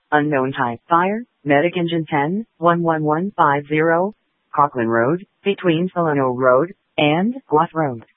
Unknown type fire, medic engine 10, 11150, Cochran Road, between Solano Road and Guath Road.